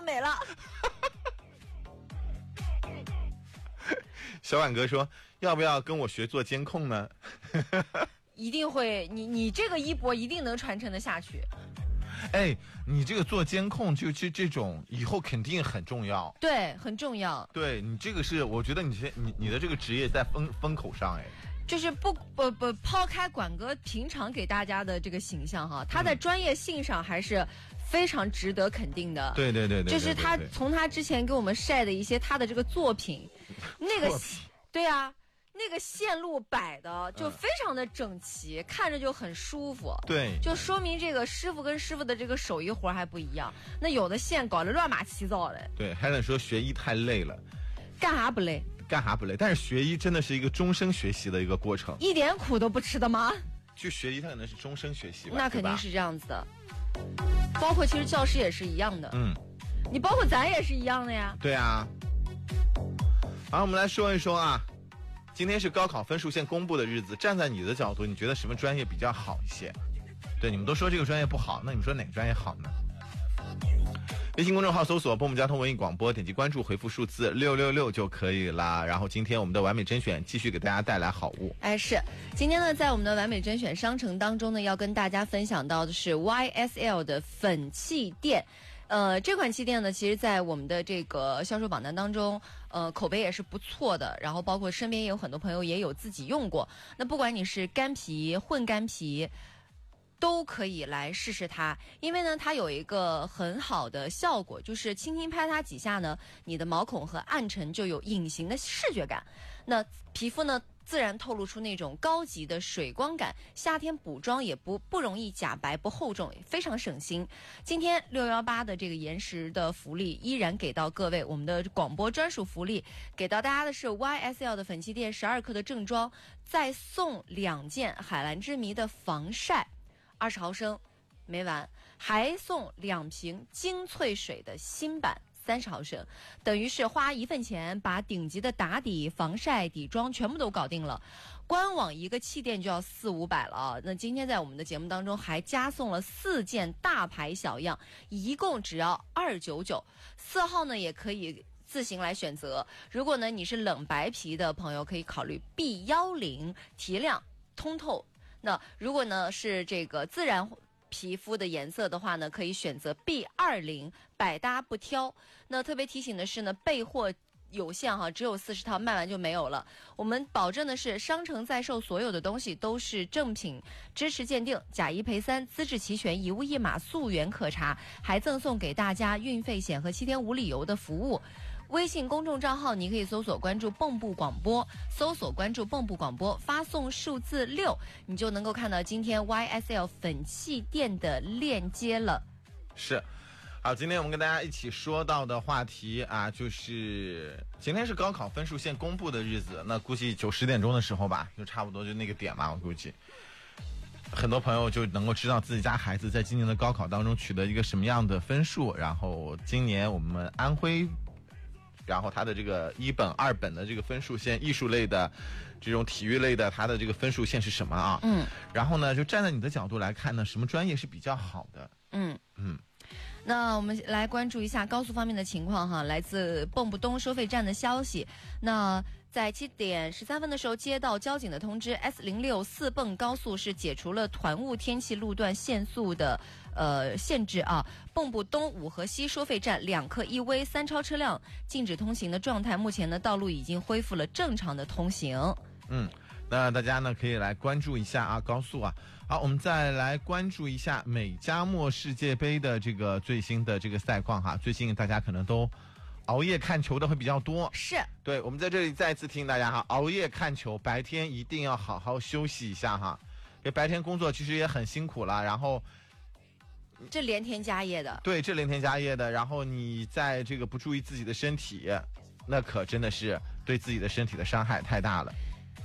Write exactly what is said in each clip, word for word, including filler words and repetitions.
美了。 小婉哥说，要不要跟我学做监控呢？ 一定会，你你这个衣钵一定能传承得下去。 哎，你这个做监控就就这种以后肯定很重要。 对，很重要。 对，你这个是我觉得你你你的这个职业在风风口上。哎， 就是不不不抛开管哥平常给大家的这个形象哈，他在专业性上还是非常值得肯定的。 对对对对， 就是他从他之前给我们晒的一些他的这个作品，那个对啊，那个线路摆的就非常的整齐，嗯、看着就很舒服。 对， 就说明这个师傅跟师傅的这个手艺活还不一样。那有的线搞得乱码七糟的。 对，Helen说学医太累了， 干啥不累？ 干啥不累？但是学医真的是一个终生学习的一个过程， 一点苦都不吃的吗？ 去学医，它可能是终生学习吧。 那肯定是这样子的。包括其实教师也是一样的。嗯，你包括咱也是一样的呀。 对啊。好，我们来说一说啊，今天是高考分数线公布的日子。站在你的角度，你觉得什么专业比较好一些？对，你们都说这个专业不好，那你们说哪个专业好呢？微信公众号搜索波姆交通文艺广播，点击关注，回复数字六六六就可以啦。然后今天我们的完美甄选继续给大家带来好物。 哎，是今天呢，在我们的完美甄选商城当中呢，要跟大家分享到的是 Y S L 的粉气垫。呃，这款气垫呢，其实在我们的这个销售榜单当中，呃，口碑也是不错的。然后包括身边也有很多朋友也有自己用过。那不管你是干皮、混干皮，都可以来试试它，因为呢，它有一个很好的效果，就是轻轻拍它几下呢，你的毛孔和暗沉就有隐形的视觉感，那皮肤呢自然透露出那种高级的水光感，夏天补妆也不不容易假白，不厚重，非常省心。今天六一八的这个延时的福利依然给到各位，我们的广播专属福利给到大家的是 Y S L 的粉气垫十二克的正装，再送两件海蓝之谜的防晒二十毫升，没完，还送两瓶精粹水的新版三十毫升，等于是花一份钱把顶级的打底、防晒、底妆全部都搞定了。官网一个气垫就要四五百了啊！那今天在我们的节目当中还加送了四件大牌小样，一共只要二九九。四号呢也可以自行来选择。如果呢你是冷白皮的朋友，可以考虑 B 一零，提亮通透。那如果呢是这个自然皮肤的颜色的话呢，可以选择 B 二零， 百搭不挑。那特别提醒的是呢，备货有限哈，只有四十套，卖完就没有了。我们保证的是商城在售所有的东西都是正品，支持鉴定，假一赔三，资质齐全，一物一码，溯源可查，还赠送给大家运费险和七天无理由的服务。微信公众账号你可以搜索关注蚌埠广播，搜索关注蚌埠广播，发送数字六，你就能够看到今天 Y S L 粉气垫的链接了。 是，好，今天我们跟大家一起说到的话题啊，就是今天是高考分数线公布的日子，那估计九十点钟的时候吧，就差不多就那个点吧，我估计很多朋友就能够知道自己家孩子在今年的高考当中取得一个什么样的分数，然后今年我们安徽然后他的这个一本二本的这个分数线，艺术类的这种体育类的他的这个分数线是什么啊？嗯，然后呢就站在你的角度来看呢，什么专业是比较好的？嗯嗯， 那我们来关注一下高速方面的情况哈，来自蚌埠东收费站的消息。那在七点十三分的时候接到交警的通知 ，S 零六四蚌高速是解除了团雾天气路段限速的呃限制啊。蚌埠东五河西收费站两客一危三超车辆禁止通行的状态，目前呢道路已经恢复了正常的通行。 嗯。那大家呢可以来关注一下啊，高速啊。好，我们再来关注一下美加墨世界杯的这个最新的这个赛况哈。最近大家可能都熬夜看球的会比较多， 是对。我们在这里再次提醒大家哈，熬夜看球，白天一定要好好休息一下哈。因为白天工作其实也很辛苦了，然后这连天加夜的， 对，这连天加夜的，然后你在这个不注意自己的身体，那可真的是对自己的身体的伤害太大了。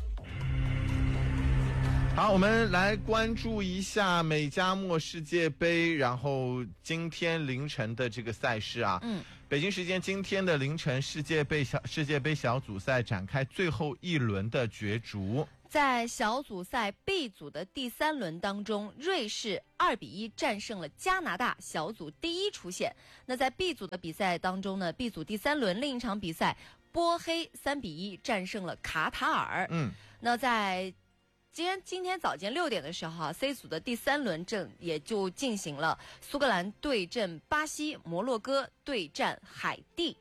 好，我们来关注一下美加墨世界杯，然后今天凌晨的这个赛事啊，嗯，北京时间今天的凌晨，世界杯小世界杯小组赛展开最后一轮的角逐。 在小组赛 B 组的第三轮当中，瑞士二比一战胜了加拿大，小组第一出线。那在 B 组的比赛当中呢 ，B 组第三轮另一场比赛，波黑三比一战胜了卡塔尔。 嗯， 那在今天今天早间六点的时候啊 ，C 组的第三轮正也就进行了，苏格兰对阵巴西，摩洛哥对战海地。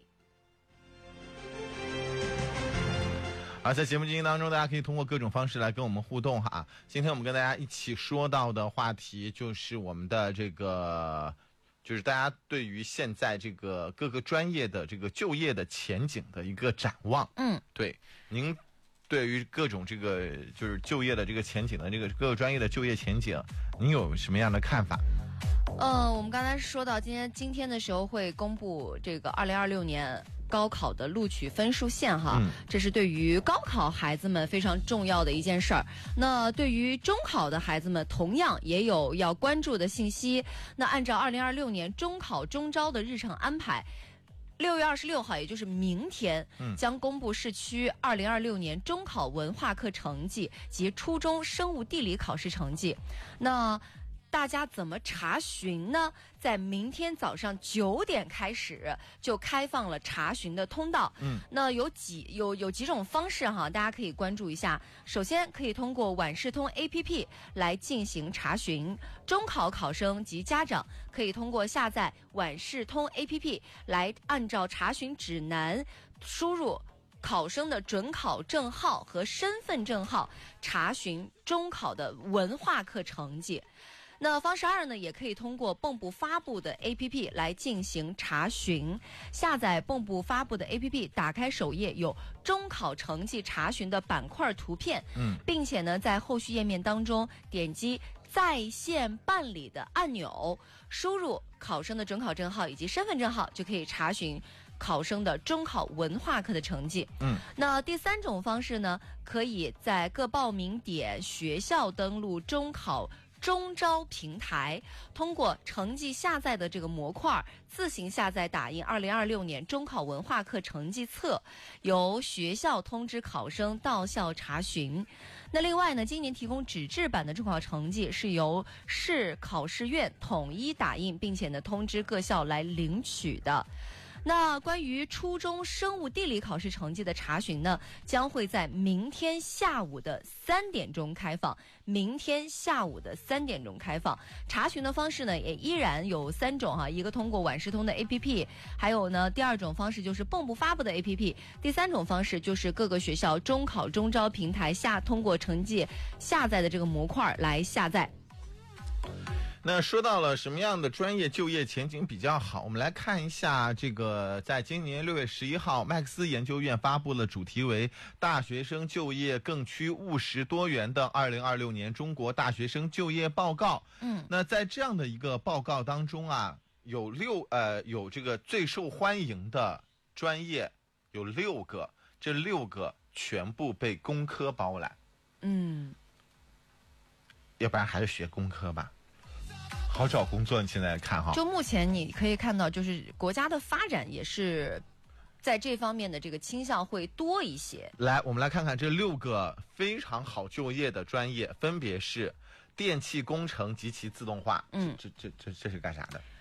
而在节目进行当中，大家可以通过各种方式来跟我们互动哈。今天我们跟大家一起说到的话题就是我们的这个，就是大家对于现在这个各个专业的这个就业的前景的一个展望。 嗯， 对，您对于各种这个就是就业的这个前景的这个各个专业的就业前景，您有什么样的看法？ 呃，我们刚才说到今天今天的时候会公布这个二零二六年高考的录取分数线哈， 嗯， 这是对于高考孩子们非常重要的一件事儿。那对于中考的孩子们，同样也有要关注的信息。那按照二零二六年中考中招的日程安排，六月二十六号，也就是明天， 嗯， 将公布市区二零二六年中考文化课成绩及初中生物地理考试成绩。那大家怎么查询呢？在明天早上九点开始就开放了查询的通道。 嗯， 那有几有有几种方式哈，大家可以关注一下。首先可以通过晚视通 A P P 来进行查询，中考考生及家长可以通过下载晚视通 A P P 来按照查询指南输入考生的准考证号和身份证号，查询中考的文化课成绩。那方式二呢，也可以通过蚌埠发布的 A P P 来进行查询。下载蚌埠发布的 A P P， 打开首页有中考成绩查询的板块图片， 嗯， 并且呢，在后续页面当中点击在线办理的按钮，输入考生的准考证号以及身份证号，就可以查询考生的中考文化课的成绩。 嗯， 那第三种方式呢，可以在各报名点学校登录中考中招平台，通过成绩下载的这个模块自行下载打印二零二六年中考文化课成绩册，由学校通知考生到校查询。那另外呢，今年提供纸质版的中考成绩是由市考试院统一打印，并且呢通知各校来领取的。那关于初中生物地理考试成绩的查询呢，将会在明天下午的三点钟开放。明天下午的三点钟开放，查询的方式呢也依然有三种哈，一个通过晚视通的 A P P， 还有呢第二种方式就是蚌埠发布的 A P P， 第三种方式就是各个学校中考中招平台下通过成绩下载的这个模块来下载。 那说到了什么样的专业就业前景比较好，我们来看一下这个，在今年六月十一号，麦克斯研究院发布了主题为“大学生就业更趋务实多元”的二零二六年中国大学生就业报告。 嗯， 那在这样的一个报告当中啊，有六呃有这个最受欢迎的专业有六个，这六个全部被工科包揽。 嗯， 要不然还是学工科吧。好找工作，你现在看哈， 就目前你可以看到，就是国家的发展也是在这方面的这个倾向会多一些。 来，我们来看看这六个非常好就业的专业，分别是电气工程及其自动化。 嗯， 这这这这是干啥的？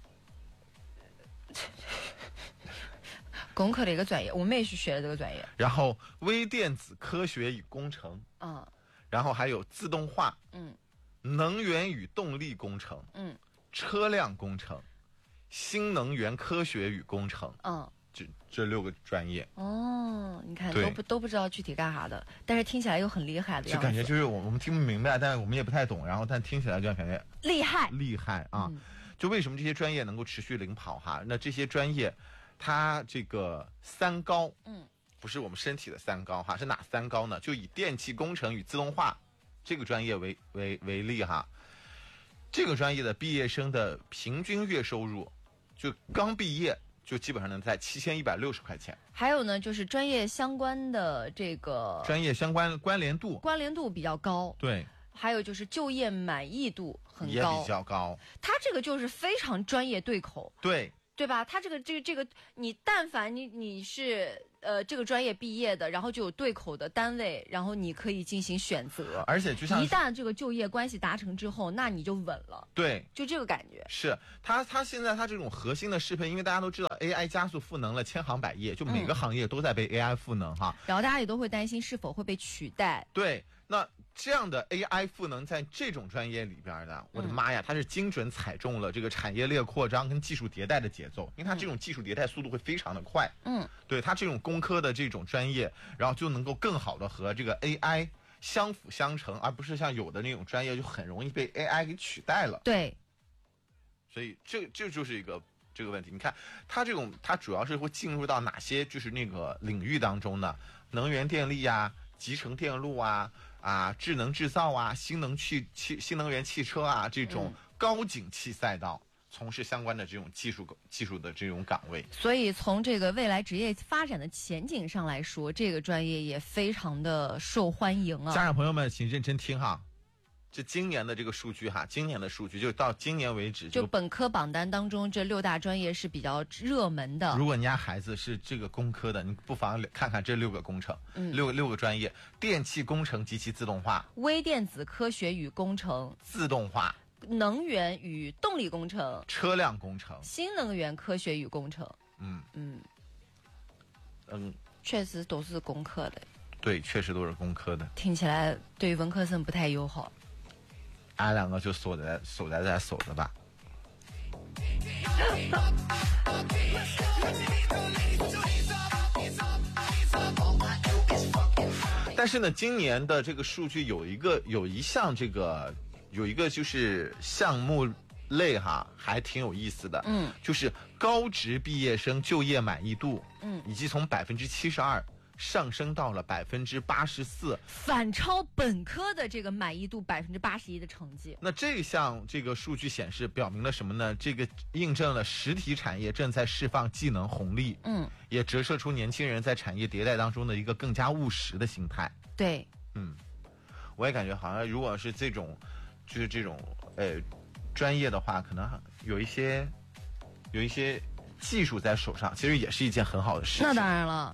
工科的一个专业，我妹是学的这个专业。 然后微电子科学与工程。 嗯。 然后还有自动化。 嗯。 能源与动力工程， 嗯， 车辆工程，新能源科学与工程， 嗯， 这这六个专业。 哦，你看都不都不知道具体干啥的，但是听起来又很厉害的样子。 就感觉就是我我们听不明白，但是我们也不太懂，然后但听起来就感觉厉害厉害啊！ 嗯、 就为什么这些专业能够持续领跑哈？那这些专业，它这个三高， 嗯， 不是我们身体的三高哈，是哪三高呢？就以电气工程与自动化这个专业为为为例哈，这个专业的毕业生的平均月收入，就刚毕业就基本上能在七千一百六十块钱。 还有呢，就是专业相关的这个专业相关关联度关联度比较高。 对， 还有就是就业满意度很高， 也比较高。 它这个就是非常专业对口。 对， 对吧？他这个这个这个，你但凡你你是呃这个专业毕业的，然后就有对口的单位，然后你可以进行选择。 而且就像一旦这个就业关系达成之后，那你就稳了。 对， 就这个感觉。 是他他现在他这种核心的适配，因为大家都知道 A I 加速赋能了千行百业，就每个行业都在被 A I 赋能哈。 嗯、然后大家也都会担心是否会被取代。 对。那这样的 A I 赋能在这种专业里边呢，我的妈呀，它是精准踩中了这个产业链扩张跟技术迭代的节奏，因为它这种技术迭代速度会非常的快。嗯，对，它这种工科的这种专业，然后就能够更好的和这个 A I 相辅相成，而不是像有的那种专业就很容易被 A I 给取代了。 对， 所以这这就是一个这个问题。你看它这种，它主要是会进入到哪些就是那个领域当中呢？能源电力啊，集成电路啊。啊，智能制造啊，新能汽汽新能源汽车啊，这种高景气赛道，嗯、从事相关的这种技术技术的这种岗位。 所以从这个未来职业发展的前景上来说，这个专业也非常的受欢迎啊。 家长朋友们，请认真听哈。这今年的这个数据哈，今年的数据就到今年为止， 就本科榜单当中这六大专业是比较热门的。 如果你家孩子是这个工科的，你不妨看看这六个工程，嗯，六六个专业：电气工程及其自动化、 微电子科学与工程、 自动化、 能源与动力工程、 车辆工程、 新能源科学与工程。 嗯嗯嗯，确实都是工科的。 对，确实都是工科的。 听起来对于文科生不太友好。 俺两个就守在守在这守着吧。但是呢，今年的这个数据有一个有一项这个有一个就是项目类哈，还挺有意思的。嗯，就是高职毕业生就业满意度，嗯，以及从百分之七十二。上升到了百分之八十四， 反超本科的这个满意度百分之八十一的成绩。 那这项这个数据显示，表明了什么呢？这个印证了实体产业正在释放技能红利，嗯，也折射出年轻人在产业迭代当中的一个更加务实的心态。 对， 嗯，我也感觉好像如果是这种，就是这种呃专业的话，可能有一些有一些技术在手上，其实也是一件很好的事情。 那当然了。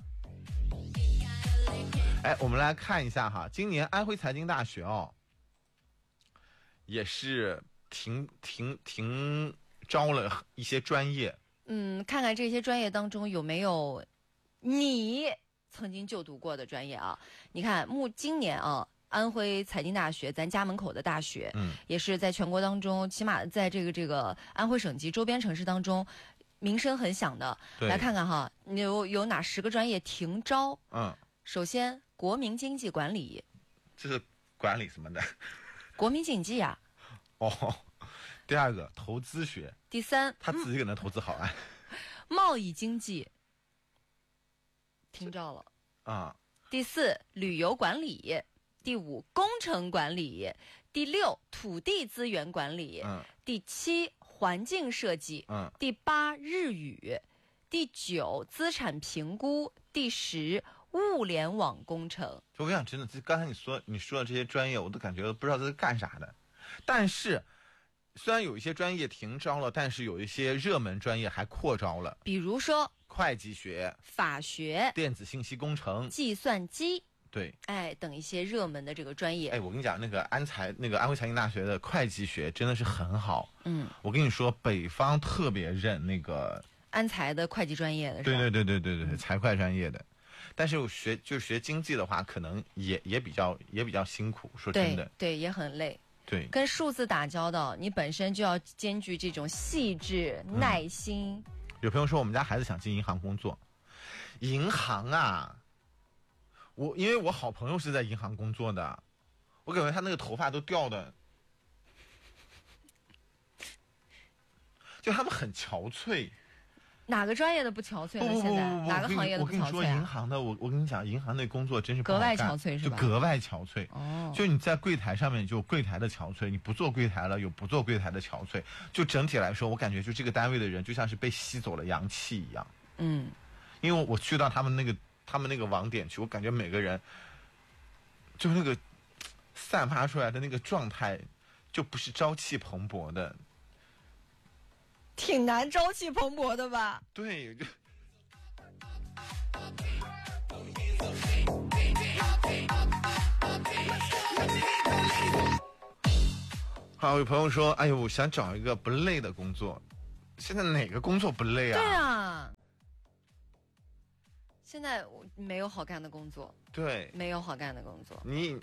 哎，我们来看一下哈，今年安徽财经大学哦，也是停停停招了一些专业。 嗯，看看这些专业当中有没有你曾经就读过的专业啊？你看，目今年啊，安徽财经大学，咱家门口的大学，嗯，也是在全国当中，起码在这个这个安徽省级周边城市当中，名声很响的。来看看哈，有有哪十个专业停招？嗯，首先。国民经济管理， 这是管理什么的？ 国民经济啊。 哦，第二个投资学。 第三， 他自己可能投资好啊。 嗯、贸易经济，听招了啊。第四，旅游管理。第五，工程管理。第六，土地资源管理。嗯。第七，环境设计。嗯。第八，日语。第九，资产评估。第十。物联网工程， 就我跟你讲，真的，刚才你说你说的这些专业，我都感觉不知道这是干啥的。但是，虽然有一些专业停招了，但是有一些热门专业还扩招了。 比如说， 会计学、 法学、 电子信息工程、 计算机， 对， 哎，等一些热门的这个专业。 哎，我跟你讲，那个安财，那个安徽财经大学的会计学真的是很好。嗯，我跟你说，北方特别认那个安财的会计专业的， 对对对对对对对，财会专业的。但是我学就学经济的话，可能也也比较也比较辛苦。说真的， 对，对也很累。 对， 跟数字打交道，你本身就要兼具这种细致、嗯、耐心。 有朋友说我们家孩子想进银行工作，银行啊，我因为我好朋友是在银行工作的，我感觉他那个头发都掉的，就他们很憔悴。 哪个专业的不憔悴呢？现在哪个行业的不憔悴、啊？ 我跟你说，银行的，我我跟你讲，银行那工作真是不格外憔悴，是吧？ 就格外憔悴。哦，就你在柜台上面就有柜台的憔悴，你不做柜台了有不做柜台的憔悴。就整体来说，我感觉就这个单位的人就像是被吸走了阳气一样。嗯，因为我去到他们那个他们那个网点去，我感觉每个人就那个散发出来的那个状态，就不是朝气蓬勃的。 挺难朝气蓬勃的吧？ 对。好，有朋友说，哎呦，我想找一个不累的工作。现在哪个工作不累啊？ 对啊，现在我没有好干的工作。 对， 没有好干的工作。 你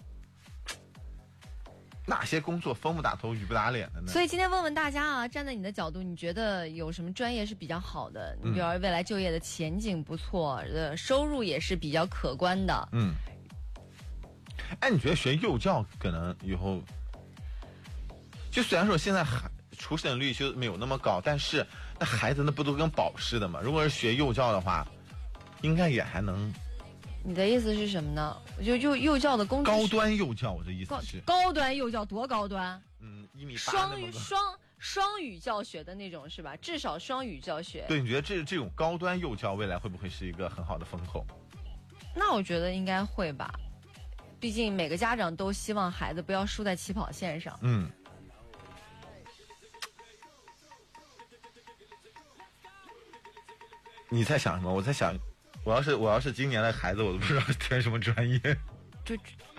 哪些工作风不打头雨不打脸的呢？ 所以今天问问大家啊，站在你的角度，你觉得有什么专业是比较好的？你比如未来就业的前景不错，呃，收入也是比较可观的。 嗯。哎，你觉得学幼教可能以后，就虽然说现在还出生率就没有那么高，但是那孩子那不都跟宝似的吗？如果是学幼教的话，应该也还能。 你的意思是什么呢？就幼幼教的工资高端幼教，我的意思是高端幼教多高端？ 嗯，一米八双语双双语教学的那种是吧？至少双语教学。 对，你觉得这这种高端幼教未来会不会是一个很好的风口？ 那我觉得应该会吧，毕竟每个家长都希望孩子不要输在起跑线上。 嗯。你在想什么？我在想。我要是我要是今年的孩子，我都不知道填什么专业。 就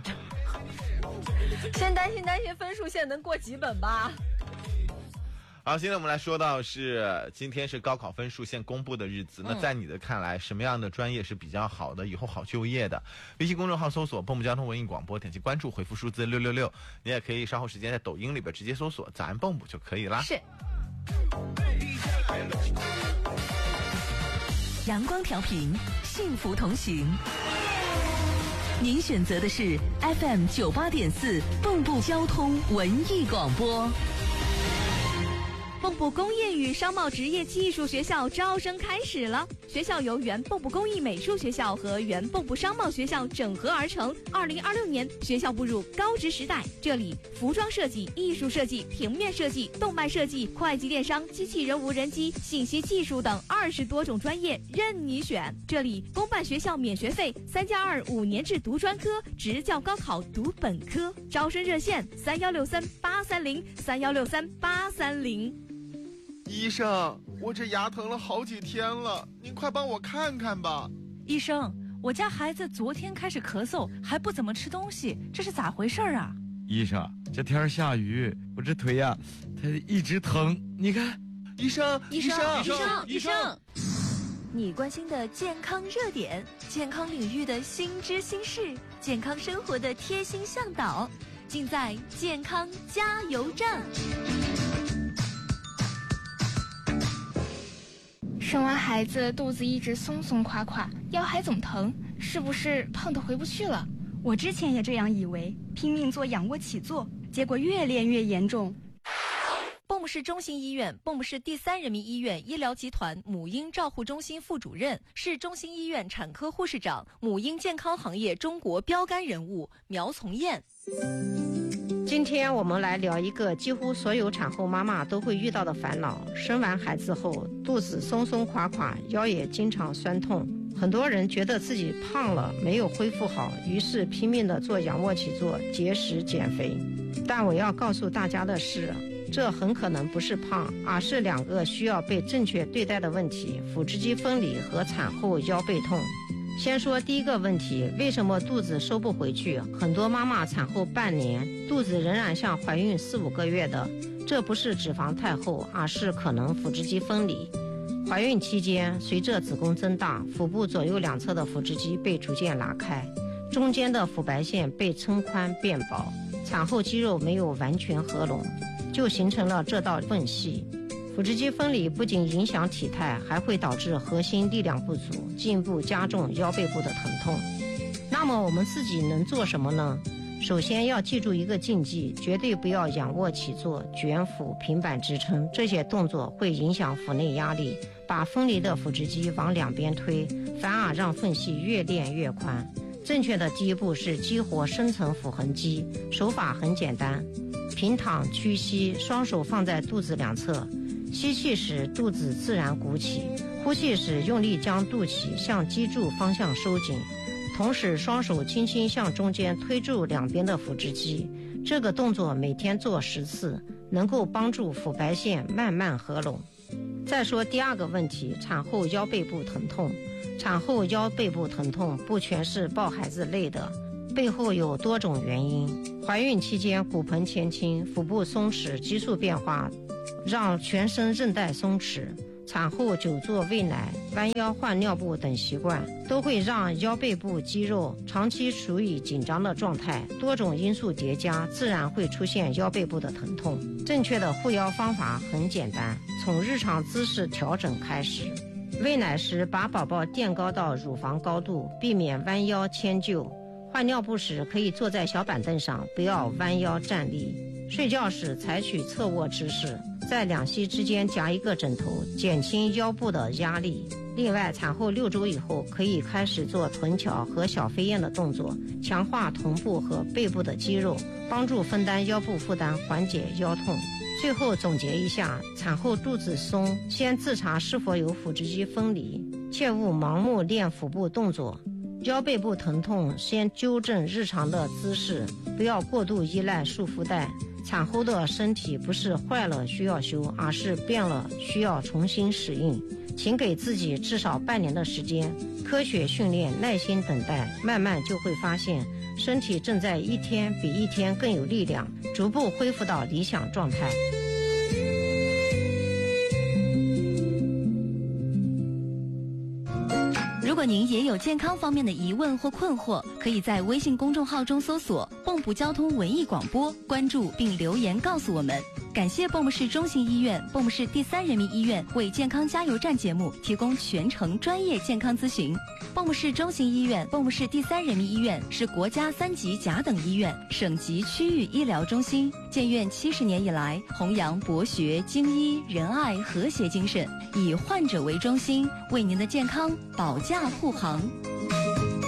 先担心担心分数线能过几本吧。 好，现在我们来说到是今天是高考分数线公布的日子。那在你的看来，什么样的专业是比较好的，以后好就业的？微信公众号搜索蚌埠交通文艺广播，点击关注，回复数字六六六。你也可以稍后时间在抖音里边直接搜索早安蚌埠就可以啦。 是。 阳光调频，幸福同行。您选择的是 F M 九八点四蚌埠交通文艺广播。 蚌埠工业与商贸职业技术学校招生开始了，学校由原蚌埠工艺美术学校和原蚌埠商贸学校整合而成。二零二六年，学校步入高职时代，这里服装设计、艺术设计、平面设计、动漫设计、会计电商、机器人无人机、信息技术等二十多种专业任你选。这里公办学校免学费，三加二五年制读专科，职教高考读本科。招生热线：三幺六三八三零三幺六三八三零。 医生，我这牙疼了好几天了，您快帮我看看吧。 医生，我家孩子昨天开始咳嗽，还不怎么吃东西，这是咋回事啊？ 医生，这天下雨，我这腿呀、啊，它一直疼。你看， 医生， 医生， 医生，医生， 你关心的健康热点，健康领域的新知新事，健康生活的贴心向导，尽在健康加油站。 生完孩子肚子一直松松垮垮，腰还总疼，是不是胖得回不去了？ 我之前也这样以为，拼命做仰卧起坐，结果越练越严重。 蚌埠市中心医院、蚌埠市第三人民医院医疗集团母婴照护中心副主任，市中心医院产科护士长，母婴健康行业中国标杆人物苗从艳。 今天我们来聊一个几乎所有产后妈妈都会遇到的烦恼：生完孩子后，肚子松松垮垮，腰也经常酸痛。很多人觉得自己胖了，没有恢复好，于是拼命地做仰卧起坐、节食减肥。但我要告诉大家的是，这很可能不是胖，而是两个需要被正确对待的问题：腹直肌分离和产后腰背痛。先说第一个问题，为什么肚子收不回去？很多妈妈产后半年，肚子仍然像怀孕四五个月的，这不是脂肪太厚，而是可能腹直肌分离。怀孕期间，随着子宫增大，腹部左右两侧的腹直肌被逐渐拉开，中间的腹白线被撑宽变薄，产后肌肉没有完全合拢，就形成了这道缝隙。腹直肌分离不仅影响体态，还会导致核心力量不足，进一步加重腰背部的疼痛。那么我们自己能做什么呢？首先要记住一个禁忌，绝对不要仰卧起坐、卷腹、平板支撑，这些动作会影响腹内压力，把分离的腹直肌往两边推，反而让缝隙越练越宽。正确的第一步是激活深层腹横肌，手法很简单，平躺屈膝，双手放在肚子两侧，吸气时肚子自然鼓起，呼气时用力将肚脐向脊柱方向收紧，同时双手轻轻向中间推住两边的腹直肌。这个动作每天做十次，能够帮助腹白线慢慢合拢。 再说第二个问题，产后腰背部疼痛。产后腰背部疼痛不全是抱孩子累的，背后有多种原因。怀孕期间骨盆前倾、腹部松弛、激素变化，让全身韧带松弛。产后久坐喂奶、弯腰换尿布等习惯，都会让腰背部肌肉长期处于紧张的状态，多种因素叠加，自然会出现腰背部的疼痛。正确的护腰方法很简单，从日常姿势调整开始。喂奶时把宝宝垫高到乳房高度，避免弯腰迁就。换尿布时可以坐在小板凳上，不要弯腰站立。睡觉时采取侧卧姿势，在两膝之间夹一个枕头，减轻腰部的压力。另外，产后六周以后可以开始做臀桥和小飞燕的动作，强化臀部和背部的肌肉，帮助分担腰部负担，缓解腰痛。最后总结一下，产后肚子松，先自查是否有腹直肌分离，切勿盲目练腹部动作。腰背部疼痛，先纠正日常的姿势，不要过度依赖束缚带。产后的身体不是坏了需要修，而是变了需要重新适应。请给自己至少半年的时间，科学训练，耐心等待，慢慢就会发现身体正在一天比一天更有力量，逐步恢复到理想状态。 如果您也有健康方面的疑问或困惑，可以在微信公众号中搜索蚌埠交通文艺广播，关注并留言告诉我们。感谢蚌埠市中心医院、蚌埠市第三人民医院为健康加油站节目提供全程专业健康咨询。蚌埠市中心医院、蚌埠市第三人民医院是国家三级甲等医院、省级区域医疗中心，建院七十年以来，弘扬博学、精医、仁爱、和谐精神，以患者为中心，为您的健康保驾护航。